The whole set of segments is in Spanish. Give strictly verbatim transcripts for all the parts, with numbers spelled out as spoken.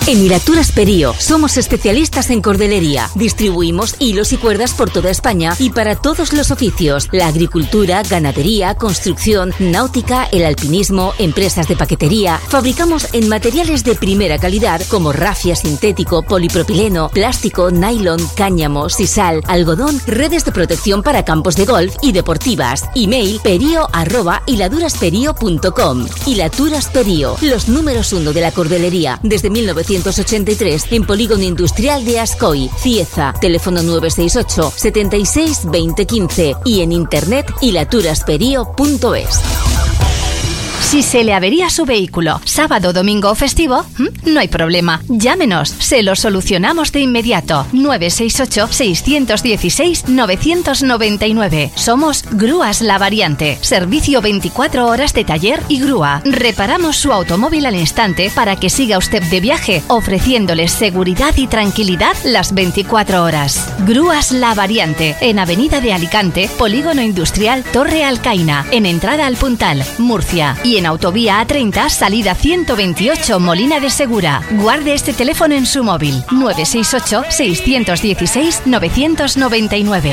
En Hilaturas Perío somos especialistas en cordelería. Distribuimos hilos y cuerdas por toda España y para todos los oficios: la agricultura, ganadería, construcción, náutica, el alpinismo, empresas de paquetería. Fabricamos en materiales de primera calidad como rafia sintético, polipropileno, plástico, nylon, cáñamo, sisal, algodón, redes de protección para campos de golf y deportivas. Email perio arroba hiladurasperio punto com. Hilaturas Perío, los números uno de la cordelería desde mil novecientos ochenta y tres en Polígono Industrial de Ascoy, Cieza. Teléfono nueve seis ocho, setenta y seis, veinte quince y en internet hilaturasperio punto es. Si se le avería su vehículo sábado, domingo o festivo, no hay problema. Llámenos, se lo solucionamos de inmediato. nueve seis ocho, seis uno seis, nueve nueve nueve. Somos Grúas La Variante. Servicio veinticuatro horas de taller y grúa. Reparamos su automóvil al instante para que siga usted de viaje, ofreciéndoles seguridad y tranquilidad las veinticuatro horas. Grúas La Variante, en Avenida de Alicante, Polígono Industrial Torre Alcaina, en entrada al Puntal, Murcia. Y en Autovía A treinta, salida ciento veintiocho, Molina de Segura. Guarde este teléfono en su móvil: nueve seis ocho, seis uno seis, nueve nueve nueve.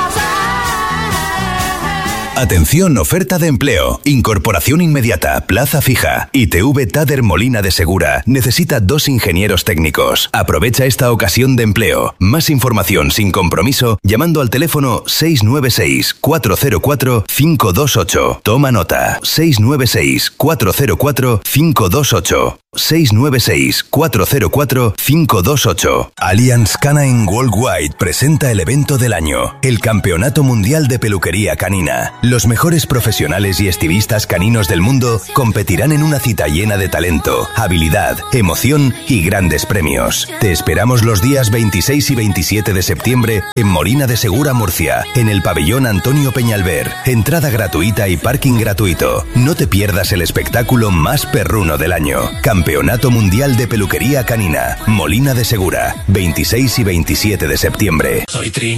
Atención, oferta de empleo. Incorporación inmediata, plaza fija. I T V Tader Molina de Segura necesita dos ingenieros técnicos. Aprovecha esta ocasión de empleo. Más información sin compromiso llamando al teléfono seis nueve seis, cuatro cero cuatro, cinco dos ocho. Toma nota: seis nueve seis, cuatro cero cuatro, cinco dos ocho. seis nueve seis, cuatro cero cuatro, cinco dos ocho. Allianz Canine Worldwide presenta el evento del año, el Campeonato Mundial de Peluquería Canina. Los mejores profesionales y estilistas caninos del mundo competirán en una cita llena de talento, habilidad, emoción y grandes premios. Te esperamos los días veintiséis y veintisiete de septiembre en Molina de Segura, Murcia, en el pabellón Antonio Peñalver. Entrada gratuita y parking gratuito. No te pierdas el espectáculo más perruno del año. Campeonato Mundial de Peluquería Canina, Molina de Segura, veintiséis y veintisiete de septiembre. Soy Trin.